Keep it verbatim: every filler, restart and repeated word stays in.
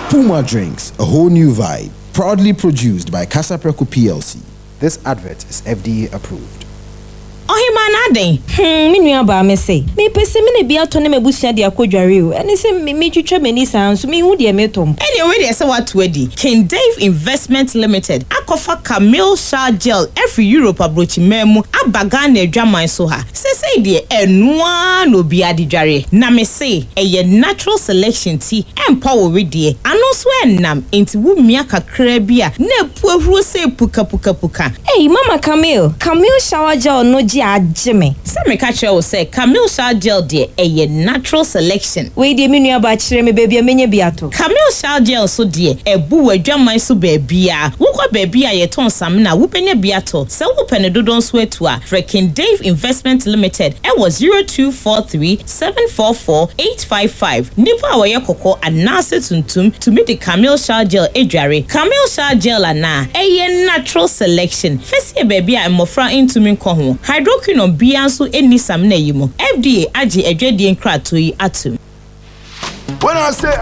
Puma Drinks, a whole new vibe. Proudly produced by Casapreco P L C. This advert is F D A approved. Ohima na hmm me nua ba me say me pese me na bia to na mabusua de akodware o ene se me me twitwa mani san so me hu de me tom ene we de se what wedi King Dave Investment Limited akofa Camille Shower Gel every Europe abrochi memu abaga na adwaman so ha se say de enua no bia de dware na me say eye natural selection tea empower we de ano so enam enti wu mia kakra bia na epu ahuro se puka puka puka hey mama Camille Camille Shower Gel no ajime se me ka kire wo say Camille Shower Gel de eye natural selection we de me nua ba kire me baby amenye biato Camille Shower Gel so de ebu wadwaman so baabia wo kwa baabia ye ton sam na wo penya biato se wo pene dodon so etu a King Dave Investment Limited e was zero two four three seven four four eight five five nipa awoye kokko anase tuntum to meet the Camille Shower Gel edware Camille Shower Gel ana eye natural selection fesi baabia emofra intumi nko ho hydroquinone bia so eni sam na yimo F D A agi edwedie nkrato yi atum. When I say